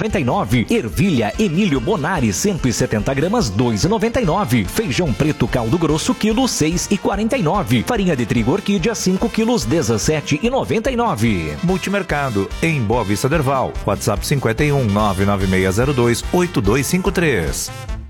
2,99. Ervilha Emílio Bonari 170 gramas 2,99. Feijão preto caldo grosso quilo 6,49. Farinha de trigo Orquídea 5 quilos 17,99. Multimercado em Boa Vista Derval. WhatsApp 51 99602 8253.